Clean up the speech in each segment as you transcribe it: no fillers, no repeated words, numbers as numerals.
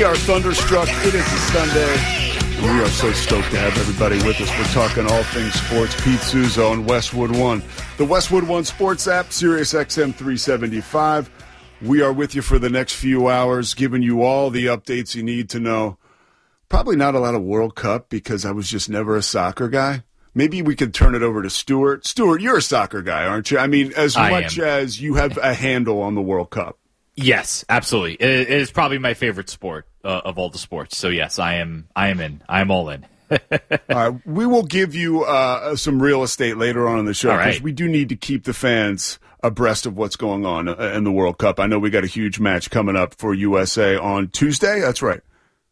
We are thunderstruck. It is a Sunday. And we are so stoked to have everybody with us. We're talking all things sports. Pete Souza on Westwood One. The Westwood One Sports app, Sirius XM 375. We are with you for the next few hours, giving you all the updates you need to know. Probably not a lot of World Cup because I was just never a soccer guy. Maybe we could turn it over to Stuart. Stuart, you're a soccer guy, aren't you? I mean, as much as you have a handle on the World Cup. Yes, absolutely. It is probably my favorite sport of all the sports. So, yes, I am in. I am all in. All right, we will give you some real estate later on in the show because we do need to keep the fans abreast of what's going on in the World Cup. I know we got a huge match coming up for USA on Tuesday. That's right.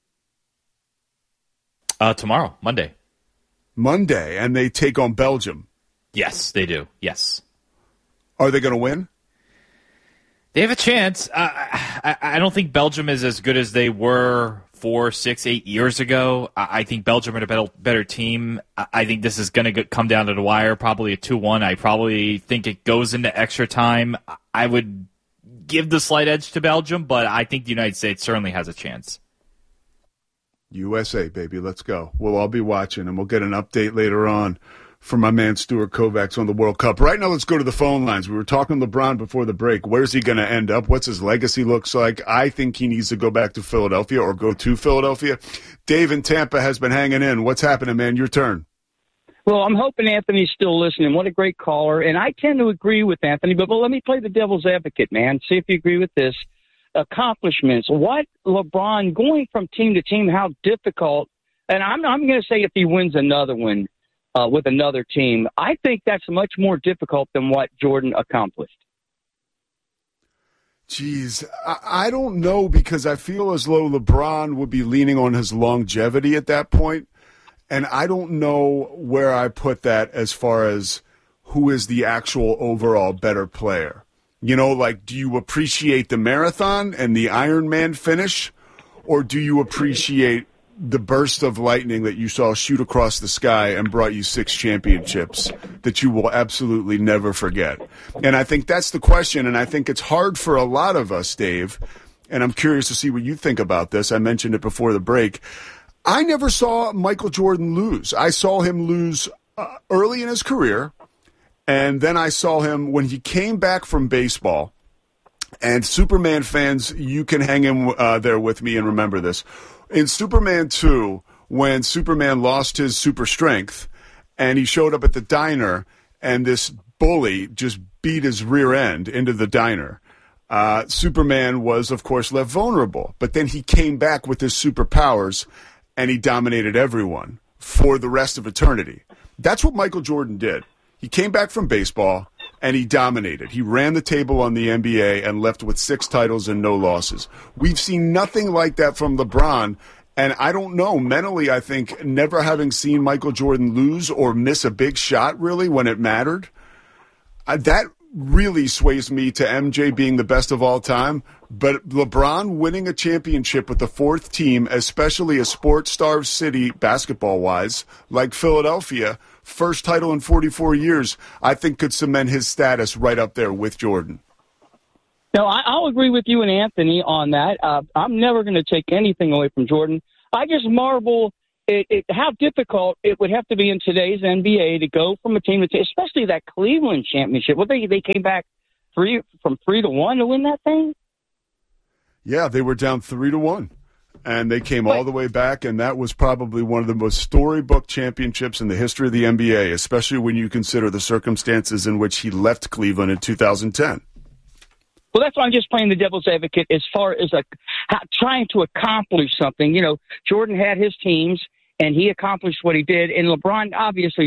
Tomorrow, Monday. Monday, and they take on Belgium. Yes, they do. Yes. Are they going to win? They have a chance. I don't think Belgium is as good as they were 4, 6, 8 years ago. I think Belgium are a better team. I think this is going to come down to the wire, probably a 2-1. I probably think it goes into extra time. I would give the slight edge to Belgium, but I think the United States certainly has a chance. USA, baby, let's go. We'll all be watching, and we'll get an update later on from my man Stuart Kovacs on the World Cup. Right now, let's go to the phone lines. We were talking LeBron before the break. Where's he going to end up? What's his legacy looks like? I think he needs to go back to Philadelphia or go to Philadelphia. Dave in Tampa has been hanging in. What's happening, man? Your turn. Well, I'm hoping Anthony's still listening. What a great caller. And I tend to agree with Anthony, but let me play the devil's advocate, man. See if you agree with this. Accomplishments. What LeBron going from team to team, how difficult. And I'm going to say if he wins another one, with another team, I think that's much more difficult than what Jordan accomplished. Jeez, I don't know because I feel as though LeBron would be leaning on his longevity at that point, and I don't know where I put that as far as who is the actual overall better player. You know, like, do you appreciate the marathon and the Ironman finish, or do you appreciate the burst of lightning that you saw shoot across the sky and brought you 6 championships that you will absolutely never forget? And I think that's the question, and I think it's hard for a lot of us, Dave, and I'm curious to see what you think about this. I mentioned it before the break. I never saw Michael Jordan lose. I saw him lose early in his career, and then I saw him when he came back from baseball. And Superman fans, you can hang in there with me and remember this. In Superman 2, when Superman lost his super strength and he showed up at the diner and this bully just beat his rear end into the diner, Superman was, of course, left vulnerable. But then he came back with his superpowers and he dominated everyone for the rest of eternity. That's what Michael Jordan did. He came back from baseball and he dominated. He ran the table on the NBA and left with 6 titles and no losses. We've seen nothing like that from LeBron, and I don't know. Mentally, I think never having seen Michael Jordan lose or miss a big shot really when it mattered, that really sways me to MJ being the best of all time. But LeBron winning a championship with the 4th team, especially a sports-starved city basketball-wise like Philadelphia, first title in 44 years, I think could cement his status right up there with Jordan. No, I'll agree with you and Anthony on that. I'm never going to take anything away from Jordan. I just marvel how difficult it would have to be in today's NBA to go from a team to team, especially that Cleveland championship. Well, they came back from 3-1 to win that thing? Yeah, they were down 3-1. And they came all the way back, and that was probably one of the most storybook championships in the history of the NBA, especially when you consider the circumstances in which he left Cleveland in 2010. Well, that's why I'm just playing the devil's advocate as far as trying to accomplish something. You know, Jordan had his teams, and he accomplished what he did. And LeBron obviously